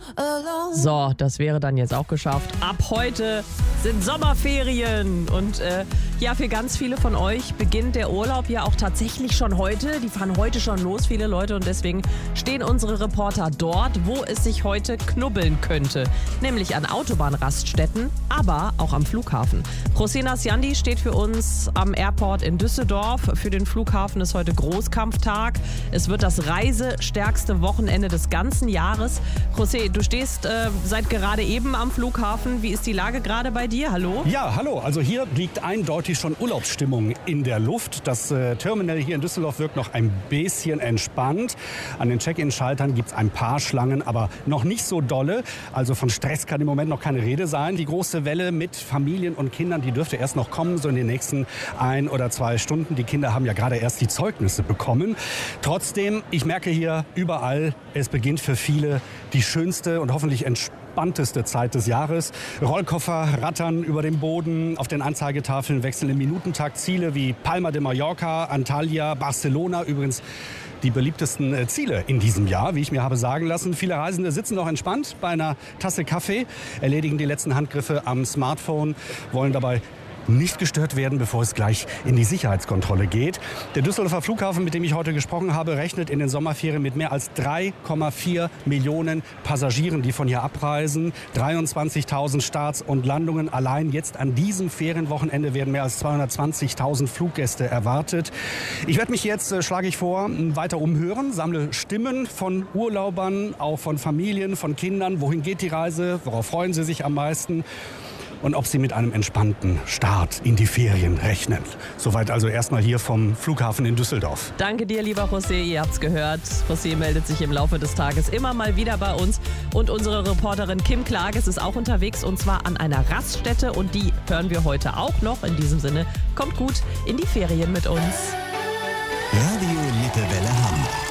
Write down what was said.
So, das wäre dann jetzt auch geschafft. Ab heute sind Sommerferien und für ganz viele von euch beginnt der Urlaub ja auch tatsächlich schon heute. Die fahren heute schon los, viele Leute, und deswegen stehen unsere Reporter dort, wo es sich heute knubbeln könnte. Nämlich an Autobahnraststätten, aber auch am Flughafen. José Nasciandi steht für uns am Airport in Düsseldorf. Für den Flughafen ist heute Großkampftag. Es wird das reisestärkste Wochenende des ganzen Jahres. José, du stehst seit gerade eben am Flughafen. Wie ist die Lage gerade bei dir? Hallo? Ja, hallo. Also hier liegt eindeutig schon Urlaubsstimmung in der Luft. Das Terminal hier in Düsseldorf wirkt noch ein bisschen entspannt. An den Check-in-Schaltern gibt es ein paar Schlangen, aber noch nicht so dolle. Also von Stress kann im Moment noch keine Rede sein. Die große Welle mit Familien und Kindern, die dürfte erst noch kommen, so in den nächsten 1 oder 2 Stunden. Die Kinder haben ja gerade erst die Zeugnisse bekommen. Trotzdem, ich merke hier überall, es beginnt für viele die schönste und hoffentlich entspannteste Zeit des Jahres. Rollkoffer rattern über den Boden, auf den Anzeigetafeln wechseln im Minutentakt Ziele wie Palma de Mallorca, Antalya, Barcelona, übrigens die beliebtesten Ziele in diesem Jahr, wie ich mir habe sagen lassen. Viele Reisende sitzen noch entspannt bei einer Tasse Kaffee, erledigen die letzten Handgriffe am Smartphone, wollen dabei nicht gestört werden, bevor es gleich in die Sicherheitskontrolle geht. Der Düsseldorfer Flughafen, mit dem ich heute gesprochen habe, rechnet in den Sommerferien mit mehr als 3,4 Millionen Passagieren, die von hier abreisen. 23.000 Starts und Landungen. Allein jetzt an diesem Ferienwochenende werden mehr als 220.000 Fluggäste erwartet. Ich werde mich jetzt, schlage ich vor, weiter umhören, sammle Stimmen von Urlaubern, auch von Familien, von Kindern. Wohin geht die Reise? Worauf freuen sie sich am meisten? Und ob sie mit einem entspannten Start in die Ferien rechnen. Soweit also erstmal hier vom Flughafen in Düsseldorf. Danke dir, lieber José. Ihr habt's gehört. José meldet sich im Laufe des Tages immer mal wieder bei uns. Und unsere Reporterin Kim Klages ist auch unterwegs, und zwar an einer Raststätte. Und die hören wir heute auch noch. In diesem Sinne, kommt gut in die Ferien mit uns. Radio Lippewelle Hamburg.